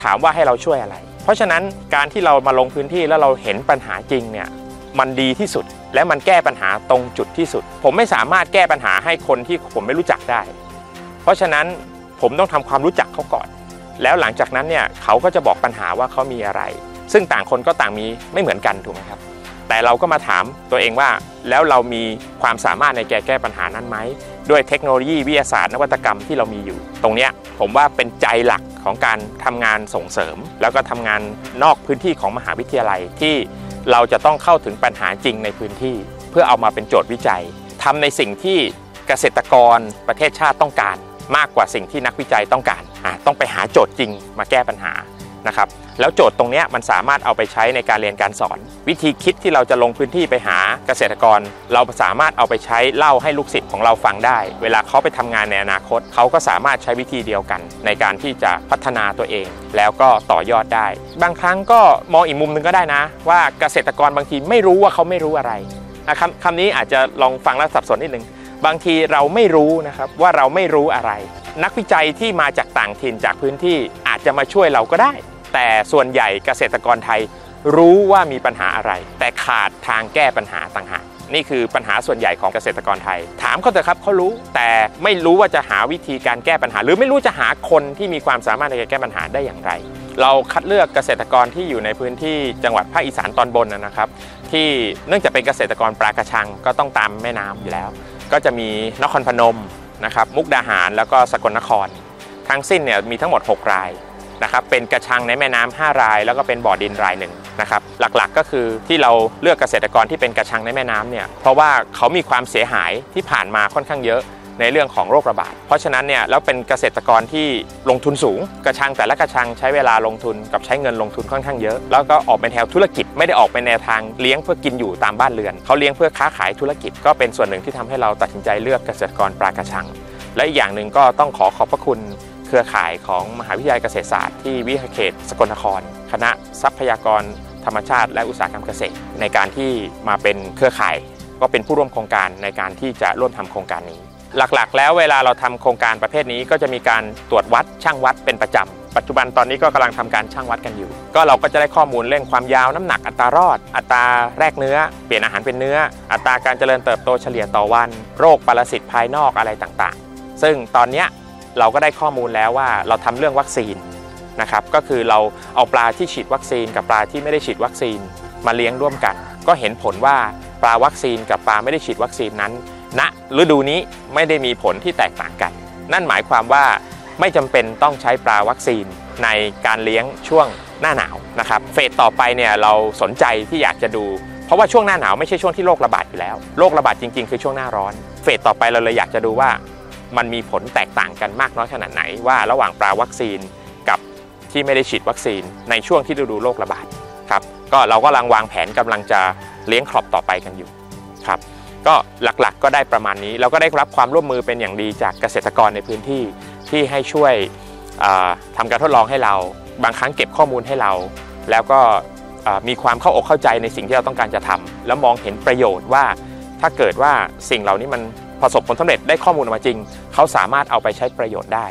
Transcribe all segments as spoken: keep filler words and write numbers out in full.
ถามว่าให้เราช่วยอะไรเพราะฉะนั้นการที่เรามาลงพื้นที่แล้วเราเห็นปัญหาจริงเนี่ยมันดีที่สุดและมันแก้ปัญหาตรงจุดที่สุดผมไม่สามารถแก้ปัญหาให้คนที่ผมไม่รู้จักได้เพราะฉะนั้นผมต้องทำความรู้จักเขาก่อนแล้วหลังจากนั้นเนี่ยเขาก็จะบอกปัญหาว่าเขามีอะไรซึ่งต่างคนก็ต่างมีไม่เหมือนกันถูกไหมครับแต่เราก็มาถามตัวเองว่าแล้วเรามีความสามารถในการแก้ปัญหานั้นไหมด้วยเทคโนโลยีวิทยาศาสตร์นวัตกรรมที่เรามีอยู่ตรงนี้ผมว่าเป็นใจหลักของการทำงานส่งเสริมแล้วก็ทำงานนอกพื้นที่ของมหาวิทยาลัยที่เราจะต้องเข้าถึงปัญหาจริงในพื้นที่เพื่อเอามาเป็นโจทย์วิจัยทำในสิ่งที่เกษตรกรประเทศชาติต้องการมากกว่าสิ่งที่นักวิจัยต้องการอ่ะต้องไปหาโจทย์จริงมาแก้ปัญหานะครับแล้วโจทย์ตรงนี้มันสามารถเอาไปใช้ในการเรียนการสอนวิธีคิดที่เราจะลงพื้นที่ไปหาเกษตรกรเราสามารถเอาไปใช้เล่าให้ลูกศิษย์ของเราฟังได้เวลาเขาไปทำงานในอนาคตเขาก็สามารถใช้วิธีเดียวกันในการที่จะพัฒนาตัวเองแล้วก็ต่อยอดได้บางครั้งก็มองอีกมุมนึงก็ได้นะว่าเกษตรกรบางทีไม่รู้ว่าเขาไม่รู้อะไรคำคำนี้อาจจะลองฟังแล้วสับสนนิดนึงบางทีเราไม่รู้นะครับว่าเราไม่รู้อะไรนักวิจัยที่มาจากต่างถิ่นจากพื้นที่อาจจะมาช่วยเราก็ได้แต่ส่วนใหญ่เกษตรกรไทยรู้ว่ามีปัญหาอะไรแต่ขาดทางแก้ปัญหาต่างหากนี่คือปัญหาส่วนใหญ่ของเกษตรกรไทยถามเขาเถอะครับเขารู้แต่ไม่รู้ว่าจะหาวิธีการแก้ปัญหาหรือไม่รู้จะหาคนที่มีความสามารถในการแก้ปัญหาได้อย่างไรเราคัดเลือกเกษตรกรที่อยู่ในพื้นที่จังหวัดภาคอีสานตอนบนนะครับที่เนื่องจากเป็นเกษตรกรปลากระชังก็ต้องตามแม่น้ำอยู่แล้วก็จะมีนครพนมนะครับมุกดาหารแล้วก็สกลนครทั้งสิ้นเนี่ยมีทั้งหมดหกรายนะครับเป็นกระชังในแม่น้ำห้ารายแล้วก็เป็นบ่อดินรายหนึ่งนะครับหลักๆก็คือที่เราเลือกเกษตรกรที่เป็นกระชังในแม่น้ำเนี่ยเพราะว่าเขามีความเสียหายที่ผ่านมาค่อนข้างเยอะในเรื่องของโรคระบาดเพราะฉะนั้นเนี่ยแล้วเป็นเกษตรกรที่ลงทุนสูงกระชังแต่ละกระชังใช้เวลาลงทุนกับใช้เงินลงทุนค่อนข้างเยอะแล้วก็ออกเป็นแนวธุรกิจไม่ได้ออกเป็นแนวทางเลี้ยงเพื่อกินอยู่ตามบ้านเรือนเขาเลี้ยงเพื่อค้าขายธุรกิจก็เป็นส่วนหนึ่งที่ทำให้เราตัดสินใจเลือกเกษตรกรปลากระชังและอีกอย่างหนึ่งก็ต้องขอขอบพระคุณเครือข่ายของมหาวิทยาลัยเกษตรศาสตร์ที่วิทยาเขตสกลนครคณะทรัพยากรธรรมชาติและอุตสาหกรรมเกษตรในการที่มาเป็นเครือข่ายก็เป็นผู้ร่วมโครงการในการที่จะร่วมทำโครงการนี้หลักๆแล้วเวลาเราทำโครงการประเภทนี้ก็จะมีการตรวจวัดช่างวัดเป็นประจำปัจจุบันตอนนี้ก็กำลังทำการช่างวัดกันอยู่ก็เราก็จะได้ข้อมูลเรื่องความยาวน้ำหนักอัตรารอดอัตราแรกเนื้อเปลี่ยนอาหารเป็นเนื้ออัตราการเจริญเติบโตเฉลี่ยต่อวันโรคปรสิตภายนอกอะไรต่างๆซึ่งตอนนี้เราก็ได้ข้อมูลแล้วว่าเราทำเรื่องวัคซีนนะครับก็คือเราเอาปลาที่ฉีดวัคซีนกับปลาที่ไม่ได้ฉีดวัคซีนมาเลี้ยงร่วมกันก็เห็นผลว่าปลาวัคซีนกับปลาไม่ได้ฉีดวัคซีนนั้นณฤดูนี้ไม่ได้มีผลที่แตกต่างกันนั่นหมายความว่าไม่จำเป็นต้องใช้ปลาวัคซีนในการเลี้ยงช่วงหน้าหนาวนะครับเฟสต่อไปเนี่ยเราสนใจที่อยากจะดูเพราะว่าช่วงหน้าหนาวไม่ใช่ช่วงที่โรคระบาดอยู่แล้วโรคระบาดจริงๆคือช่วงหน้าร้อนเฟสต่อไปเราเลยอยากจะดูว่ามันมีผลแตกต่างกันมากน้อยขนาดไหนว่าระหว่างปลาวัคซีนกับที่ไม่ได้ฉีดวัคซีนในช่วงที่ฤดูโรคระบาดครับก็เราก็กำลังวางแผนกำลังจะเลี้ยงครอบต่อไปกันอยู่ครับก็หลักๆก็ได้ประมาณนี้เราก็ได้รับความร่วมมือเป็นอย่างดีจากเกษตรกรในพื้นที่ที่ให้ช่วยทำการทดลองให้เราบางครั้งเก็บข้อมูลให้เราแล้วก็มีความเข้าอกเข้าใจในสิ่งที่เราต้องการจะทำแล้วมองเห็นประโยชน์ว่าถ้าเกิดว่าสิ่งเหล่านี้มันประสบผลสำเร็จได้ข้อมูลออกมาจริงเขาสามารถเอาไปใช้ประโยชน์ได้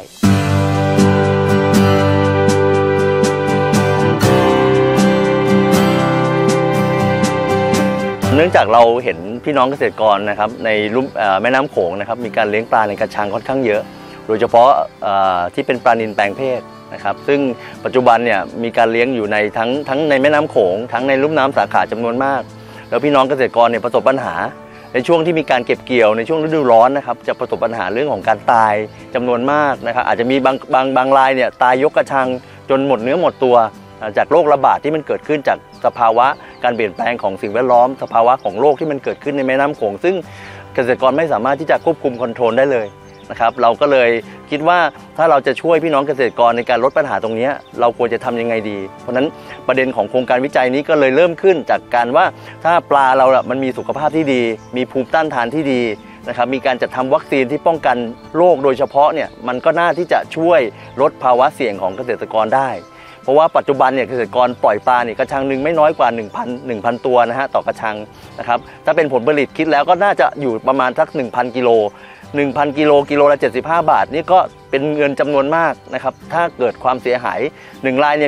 เนื่องจากเราเห็นพี่น้องเกษตรกรนะครับในลุ่มแม่น้ำโขงนะครับมีการเลี้ยงปลาในกระชังค่อนข้างเยอะโดยเฉพาะที่เป็นปลานิลแปลงเพศนะครับซึ่งปัจจุบันเนี่ยมีการเลี้ยงอยู่ในทั้งทั้งในแม่น้ำโขงทั้งในลุ่มน้ำสาขาจำนวนมากแล้วพี่น้องเกษตรกรเนี่ยประสบปัญหาในช่วงที่มีการเก็บเกี่ยวในช่วงฤดูร้อนนะครับจะประสบปัญหาเรื่องของการตายจำนวนมากนะครับอาจจะมีบางบางบางรายเนี่ยตายยกกระชังจนหมดเนื้อหมดตัวจากโรคระบาดที่มันเกิดขึ้นจากสภาวะการเปลี่ยนแปลงของสิ่งแวดล้อมสภาวะของโรคที่มันเกิดขึ้นในแม่น้ำโขงซึ่งเกษตรกรไม่สามารถที่จะควบคุมคอนโทรลได้เลยนะครับเราก็เลยคิดว่าถ้าเราจะช่วยพี่น้องเกษตรกรในการลดปัญหาตรงนี้เราควรจะทำยังไงดีเพราะฉะนั้นประเด็นของโครงการวิจัยนี้ก็เลยเริ่มขึ้นจากการว่าถ้าปลาเรามันมีสุขภาพที่ดีมีภูมิต้านทานที่ดีนะครับมีการจัดทำวัคซีนที่ป้องกันโรคโดยเฉพาะเนี่ยมันก็น่าที่จะช่วยลดภาวะเสี่ยงของเกษตรกรได้เพราะว่าปัจจุบันเนี่ยเกษตรกรปล่อยปลาเนี่ยกระชังหนึ่งไม่น้อยกว่า หนึ่งพัน หนึ่งพัน ตัวนะฮะต่อกระชังนะครับถ้าเป็นผลผลิตคิดแล้วก็น่าจะอยู่ประมาณสัก หนึ่งพัน กิโล หนึ่งพัน กิโลกิโลละเจ็ดสิบห้าบาทนี่ก็เป็นเงินจำนวนมากนะครับถ้าเกิดความเสียหายหนึ่งรายเนี่ย